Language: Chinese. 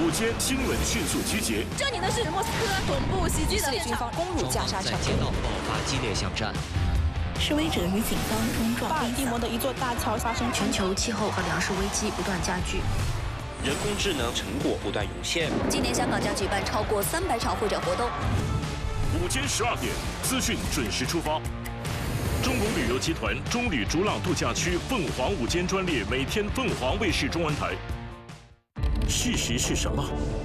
午间新闻迅速集结。 这里呢是莫斯科总部袭击的现场， 攻入加沙城， 在街道爆发激烈巷战。 示威者与警方冲撞。 巴尔的摩的一座大桥发生全球气候和粮食危机不断加剧， 人工智能成果不断涌现。 今年香港将举办超过300场会展活动。 午间12点，资讯准时出发。中国旅游集团中旅逐朗度假区凤凰午间专列，每天凤凰卫视中文台。事实是什么？